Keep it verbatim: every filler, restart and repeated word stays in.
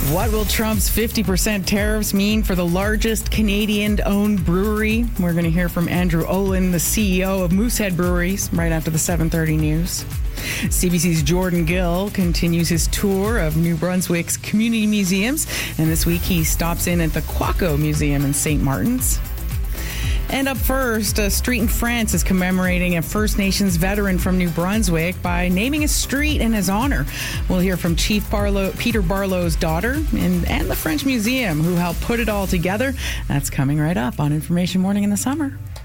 What will Trump's fifty percent tariffs mean for the largest Canadian-owned brewery? We're going to hear from Andrew Olin, the C E O of Moosehead Breweries, right after the seven thirty news. C B C's Jordan Gill continues his tour of New Brunswick's community museums, and this week he stops in at the Quaco Museum in Saint Martin's. And up first, a street in France is commemorating a First Nations veteran from New Brunswick by naming a street in his honor. We'll hear from Chief Barlow, Peter Barlow's daughter and, and the French Museum, who helped put it all together. That's coming right up on Information Morning in the Summer.